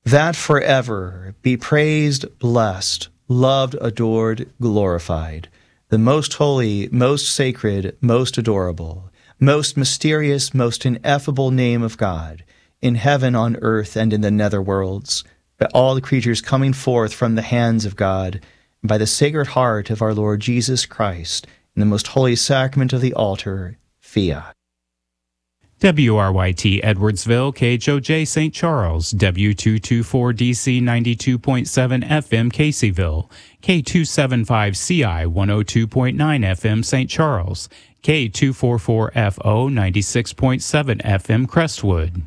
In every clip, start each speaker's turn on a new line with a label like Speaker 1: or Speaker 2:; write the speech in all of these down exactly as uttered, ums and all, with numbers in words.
Speaker 1: that forever be praised, blessed, loved, adored, glorified, the most holy, most sacred, most adorable, most mysterious, most ineffable name of God, in heaven, on earth, and in the nether worlds, by all the creatures coming forth from the hands of God, and by the Sacred Heart of our Lord Jesus Christ, in the most holy sacrament of the altar, fiat.
Speaker 2: W R Y T Edwardsville, K H O J Saint Charles, W two twenty-four D C ninety-two point seven F M Caseyville, K two seventy-five C I one oh two point nine F M Saint Charles, K two forty-four F O ninety-six point seven F M Crestwood.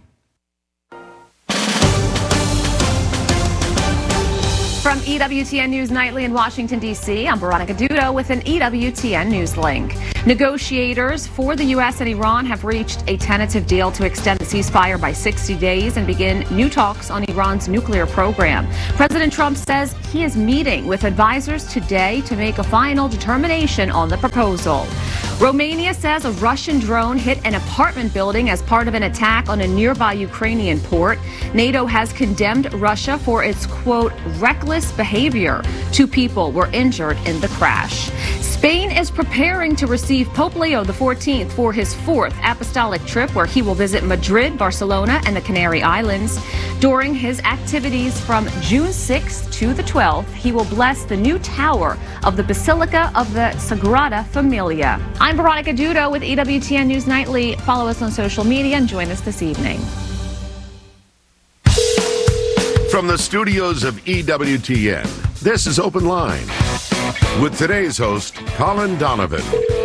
Speaker 3: From E W T N News Nightly in Washington, D C, I'm Veronica Dudo with an E W T N News link. Negotiators for the U S and Iran have reached a tentative deal to extend the ceasefire by sixty days and begin new talks on Iran's nuclear program. President Trump says he is meeting with advisors today to make a final determination on the proposal. Romania says a Russian drone hit an apartment building as part of an attack on a nearby Ukrainian port. NATO has condemned Russia for its, quote, reckless behavior. Two people were injured in the crash. Spain is preparing to receive Pope Leo the fourteenth for his fourth apostolic trip, where he will visit Madrid, Barcelona, and the Canary Islands. During his activities from June sixth to the twelfth, he will bless the new tower of the Basilica of the Sagrada Familia. I'm Veronica Dudo with E W T N News Nightly. Follow us on social media and join us this evening.
Speaker 4: From the studios of E W T N, this is Open Line with today's host, Colin Donovan.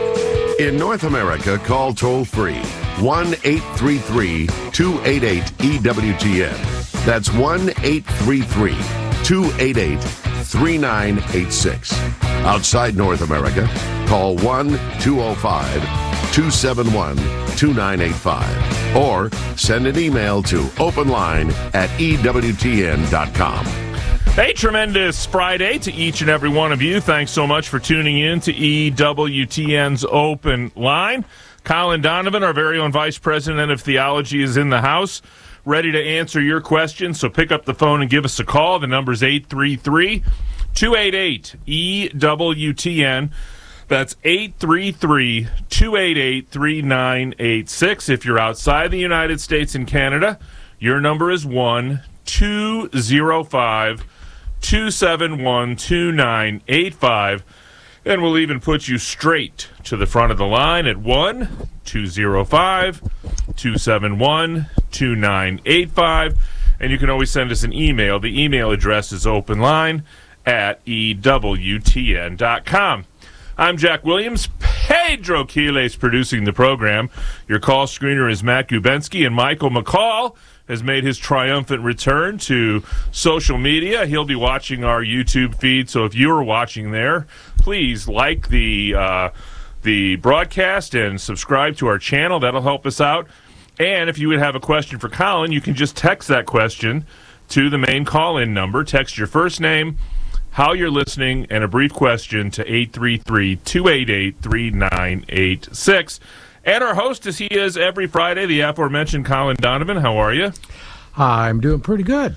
Speaker 4: In North America, call toll-free one eight three three, two eight eight, E W T N. That's one eight three three, two eight eight, three nine eight six. Outside North America, call one two oh five, two seven one, two nine eight five or send an email to openline at E W T N dot com.
Speaker 5: Hey, tremendous Friday to each and every one of you. Thanks so much for tuning in to E W T N's Open Line. Colin Donovan, our very own Vice President of Theology, is in the house, ready to answer your questions. So pick up the phone and give us a call. The number's eight three three, two eight eight, E W T N. That's eight three three, two eight eight, three nine eight six. If you're outside the United States and Canada, your number is one two oh five, two seven one, two nine eight five. And we'll even put you straight to the front of the line at one two oh five, two seven one, two nine eight five. And you can always send us an email. The email address is openline at E W T N dot com. I'm Jack Williams. Pedro Quiles producing the program. Your call screener is Matt Gubensky, and Michael McCall has made his triumphant return to social media. He'll be watching our YouTube feed, so if you're watching there, please like the uh, the broadcast and subscribe to our channel. That'll help us out. And if you would have a question for Colin, you can just text that question to the main call-in number. Text your first name, how you're listening, and a brief question to eight three three, two eight eight, three nine eight six. And our host, as he is every Friday, the aforementioned Colin Donovan. How are you?
Speaker 6: I'm doing pretty good.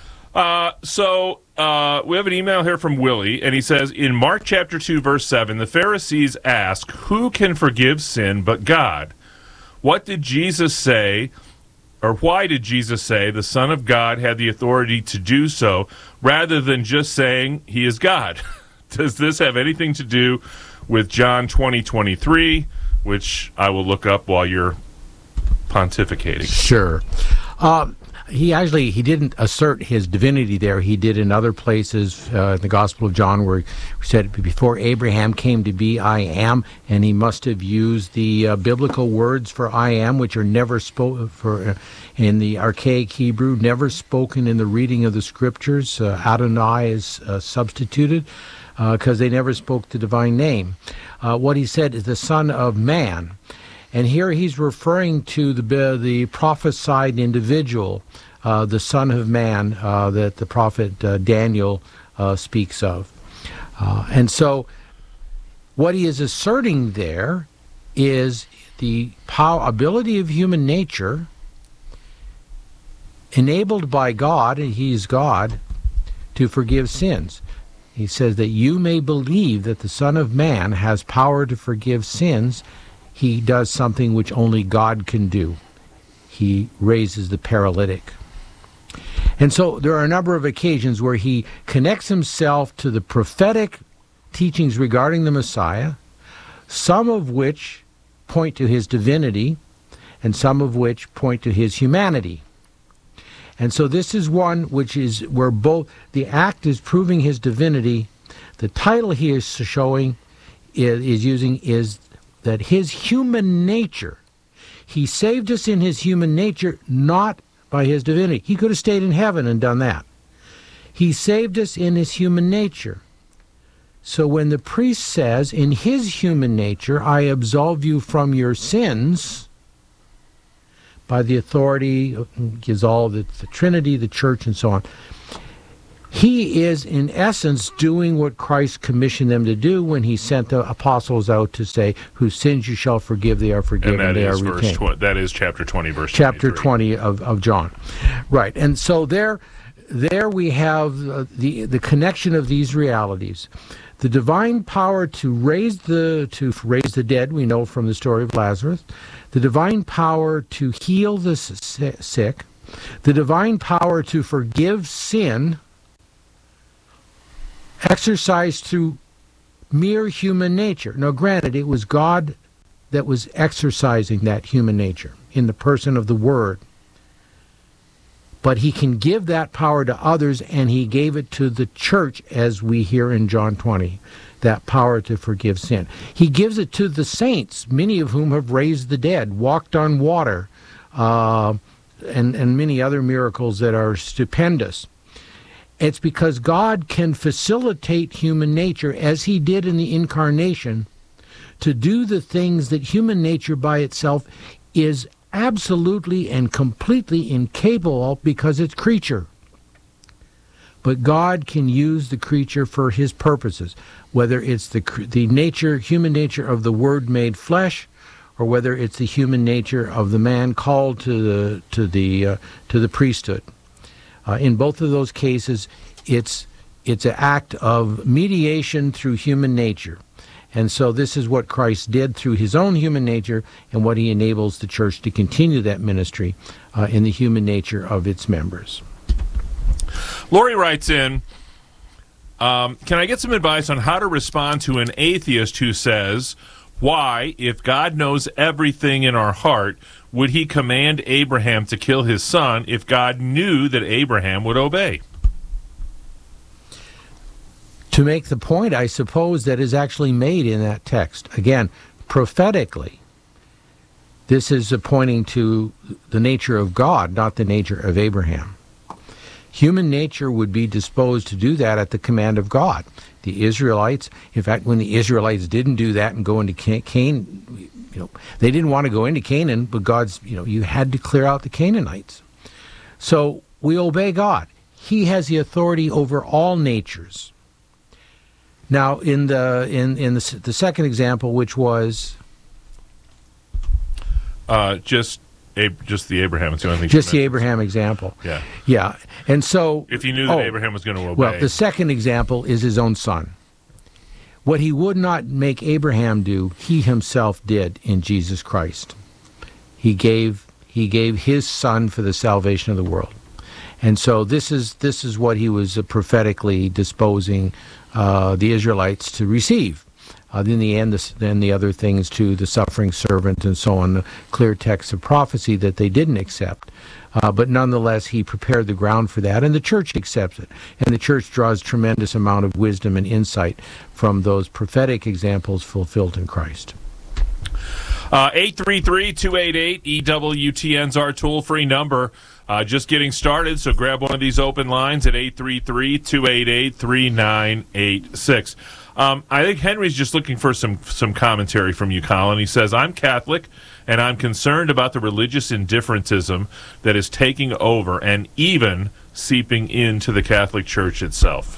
Speaker 5: Uh, so uh, we have an email here from Willie, and he says, in Mark chapter two, verse seven, the Pharisees ask, who can forgive sin but God? What did Jesus say, or why did Jesus say the Son of God had the authority to do so, rather than just saying he is God? Does this have anything to do with John twenty twenty-three, which I will look up while you're pontificating?
Speaker 6: Sure. Um, he actually, he didn't assert his divinity there. He did in other places, uh, in the Gospel of John, where he said, before Abraham came to be, I am, and he must have used the uh, biblical words for I am, which are never spoken for uh, in the archaic Hebrew, never spoken in the reading of the Scriptures. Uh, Adonai is uh, substituted because uh, they never spoke the divine name. Uh, what he said is the Son of Man. And here he's referring to the the prophesied individual, uh, the Son of Man, uh, that the prophet uh, Daniel uh, speaks of. Uh, and so what he is asserting there is the power, ability of human nature enabled by God, and he's God, to forgive sins. He says that you may believe that the Son of Man has power to forgive sins. He does something which only God can do. He raises the paralytic. And so there are a number of occasions where he connects himself to the prophetic teachings regarding the Messiah, some of which point to his divinity, and some of which point to his humanity. And so this is one which is where both the act is proving his divinity. The title he is showing is, is using is that his human nature, he saved us in his human nature, not by his divinity. He could have stayed in heaven and done that. He saved us in his human nature. So when the priest says, in his human nature, I absolve you from your sins, by the authority, gives all the, the Trinity, the Church, and so on. He is, in essence, doing what Christ commissioned them to do when he sent the apostles out to say, whose sins you shall forgive, they are forgiven,
Speaker 5: and that
Speaker 6: they
Speaker 5: is
Speaker 6: are
Speaker 5: verse
Speaker 6: retained.
Speaker 5: tw- that is chapter twenty, verse
Speaker 6: Chapter
Speaker 5: twenty-three.
Speaker 6: twenty of, of John. Right, and so there, there we have uh, the, the connection of these realities. The divine power to raise the to raise the dead, we know from the story of Lazarus. The divine power to heal the sick. The divine power to forgive sin, exercised through mere human nature. Now, granted, it was God that was exercising that human nature in the person of the Word. But he can give that power to others, and he gave it to the church, as we hear in John twenty, that power to forgive sin. He gives it to the saints, many of whom have raised the dead, walked on water, uh, and, and many other miracles that are stupendous. It's because God can facilitate human nature, as he did in the incarnation, to do the things that human nature by itself is absolutely and completely incapable of, because it's creature. But God can use the creature for his purposes, whether it's the the nature, human nature of the Word made flesh, or whether it's the human nature of the man called to the to the uh, to the priesthood. Uh, in both of those cases, it's it's an act of mediation through human nature. And so this is what Christ did through his own human nature, and what he enables the church to continue that ministry uh, in the human nature of its members.
Speaker 5: Lori writes in, um, can I get some advice on how to respond to an atheist who says, why, if God knows everything in our heart, would he command Abraham to kill his son if God knew that Abraham would obey?
Speaker 6: To make the point, I suppose, that is actually made in that text. Again, prophetically, this is pointing to the nature of God, not the nature of Abraham. Human nature would be disposed to do that at the command of God. The Israelites, in fact, when the Israelites didn't do that and go into Canaan, you know, they didn't want to go into Canaan, but God's, you know, you had to clear out the Canaanites. So we obey God. He has the authority over all natures. Now, in the in in the, the second example, which was
Speaker 5: uh, just a, just the Abraham, it's the only thing.
Speaker 6: Just the Abraham example.
Speaker 5: Yeah,
Speaker 6: yeah, and so
Speaker 5: if he knew that
Speaker 6: oh,
Speaker 5: Abraham was going to obey.
Speaker 6: Well, the second example is his own son. What he would not make Abraham do, he himself did in Jesus Christ. He gave he gave his son for the salvation of the world. And so this is this is what he was prophetically disposing uh, the Israelites to receive. Uh, in the end, this, then the other things too, the suffering servant and so on, the clear texts of prophecy that they didn't accept. Uh, but nonetheless, he prepared the ground for that, and the church accepts it. And the church draws tremendous amount of wisdom and insight from those prophetic examples fulfilled in Christ.
Speaker 5: Uh, eight three three, two eight eight, E W T N's our toll-free number. Uh, just getting started, so grab one of these open lines at eight three three, two eight eight, three nine eight six. Um, I think Henry's just looking for some some commentary from you, Colin. He says, I'm Catholic, and I'm concerned about the religious indifferentism that is taking over and even seeping into the Catholic Church itself.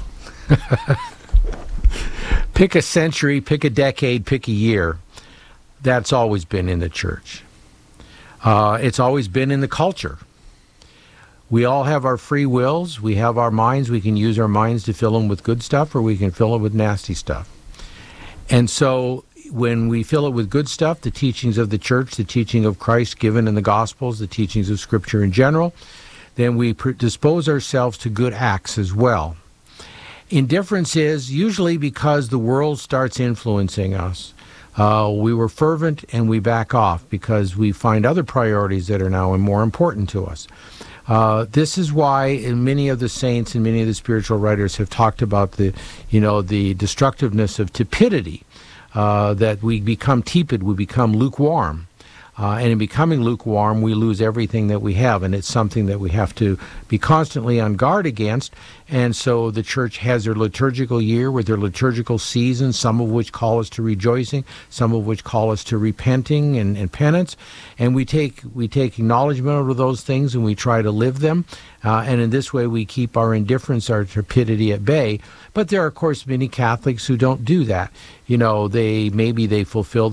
Speaker 6: Pick a century, pick a decade, pick a year. That's always been in the church. Uh, it's always been in the culture. We all have our free wills. We have our minds. We can use our minds to fill them with good stuff, or we can fill them with nasty stuff. And so when we fill it with good stuff, the teachings of the church, the teaching of Christ given in the Gospels, the teachings of Scripture in general, then we dispose ourselves to good acts as well. Indifference is usually because the world starts influencing us. Uh, we were fervent and we back off because we find other priorities that are now more important to us. Uh, this is why many of the saints and many of the spiritual writers have talked about the, you know, the destructiveness of tepidity, uh, that we become tepid, we become lukewarm. Uh, and in becoming lukewarm, we lose everything that we have, and it's something that we have to be constantly on guard against. And so the church has their liturgical year with their liturgical season, some of which call us to rejoicing, some of which call us to repenting and, and penance. And we take we take acknowledgement of those things and we try to live them. Uh, and in this way, we keep our indifference, our tepidity at bay. But there are, of course, many Catholics who don't do that. You know, they maybe they fulfill